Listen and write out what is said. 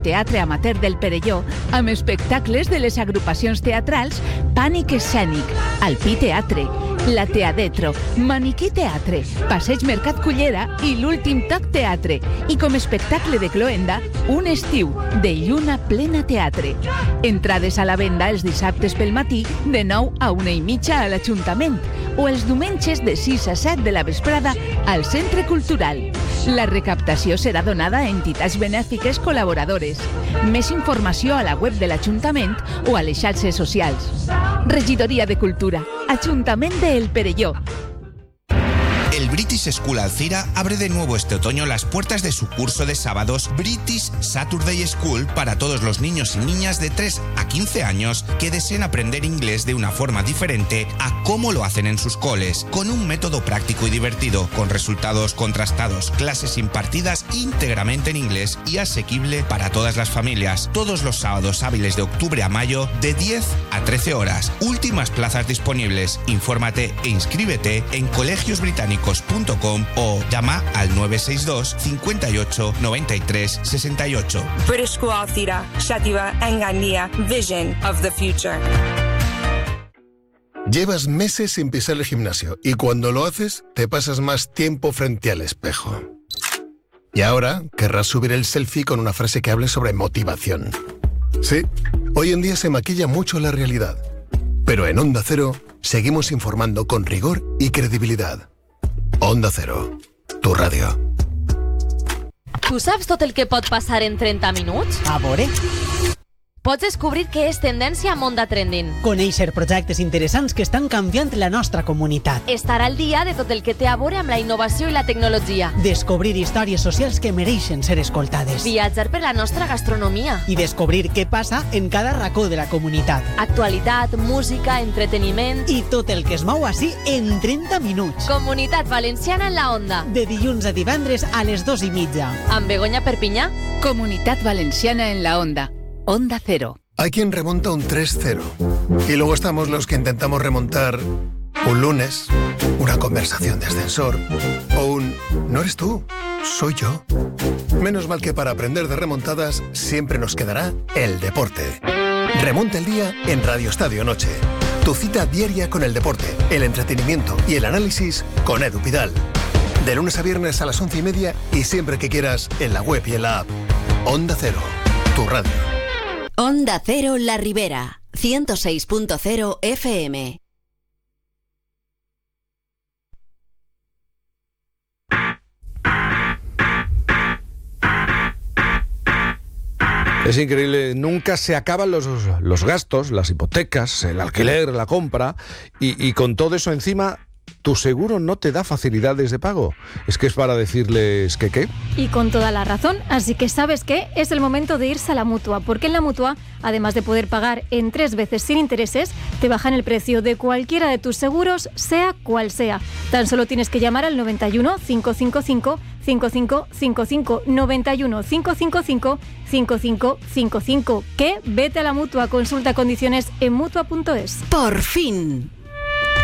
Teatre Amateur del Perelló, amb espectacles de les agrupacions teatrals Pànic Escènic, Alpí Teatre, La Teadetro, Maniquí Teatre, Passeig Mercat Cullera i l'Últim Toc Teatre. I com espectacle de cloenda, Un estiu, de Lluna Plena Teatre. Entrades a la venda els dissabtes pel matí de 9 a 1:30 a l'Ajuntament o els diumenges de 6 a 7 de la vesprada al Centre Cultural. La recaptació serà donada a entitats benèfiques col·laboradores. Més informació a la web de l'Ajuntament o a les xarxes socials. Regidoria de Cultura, Ajuntament de El Perelló. El British School Alcira abre de nuevo este otoño las puertas de su curso de sábados British Saturday School para todos los niños y niñas de 3 a 15 años que deseen aprender inglés de una forma diferente a cómo lo hacen en sus coles, con un método práctico y divertido, con resultados contrastados, clases impartidas íntegramente en inglés y asequible para todas las familias. Todos los sábados hábiles de octubre a mayo de 10 a 13 horas. Últimas plazas disponibles. Infórmate e inscríbete en colegiosbritánicos.com o llama al 962 58 93 68. British School Alcira, Shativa Engandia, Vision of the Future. Llevas meses sin pisar el gimnasio y cuando lo haces te pasas más tiempo frente al espejo. Y ahora querrás subir el selfie con una frase que hable sobre motivación. Sí, hoy en día se maquilla mucho la realidad, pero en Onda Cero seguimos informando con rigor y credibilidad. Onda Cero, tu ràdio. Tu saps tot el que pot passar en 30 minuts? A veure. Pots descobrir què és tendència a Onda Trending. Conèixer projectes interessants que estan canviant la nostra comunitat. Estar al dia de tot el que té a veure amb la innovació i la tecnologia. Descobrir històries socials que mereixen ser escoltades. Viatjar per la nostra gastronomia. I descobrir què passa en cada racó de la comunitat. Actualitat, música, entreteniment... I tot el que es mou així en 30 minuts. Comunitat Valenciana en la Onda. De dilluns a divendres a les 2:30. Amb Begoña Perpinyà. Comunitat Valenciana en la Onda. Onda Cero. Hay quien remonta un 3-0 y luego estamos los que intentamos remontar un lunes, una conversación de ascensor o un «no eres tú, soy yo». Menos mal que para aprender de remontadas siempre nos quedará el deporte. Remonta el día en Radio Estadio Noche. Tu cita diaria con el deporte, el entretenimiento y el análisis con Edu Pidal. De lunes a viernes a las 11:30 y siempre que quieras en la web y en la app. Onda Cero, tu radio. Onda Cero La Ribera, 106.0 FM. Es increíble, nunca se acaban los gastos, las hipotecas, el alquiler, la compra, y con todo eso encima, tu seguro no te da facilidades de pago. Es que es para decirles que ¿qué? Y con toda la razón, así que ¿sabes qué? Es el momento de irse a la Mutua, porque en la Mutua, además de poder pagar en 3 veces sin intereses, te bajan el precio de cualquiera de tus seguros, sea cual sea. Tan solo tienes que llamar al 91 555 5555 91 555 5555. ¿Qué? Vete a la Mutua, consulta condiciones en Mutua.es. Por fin.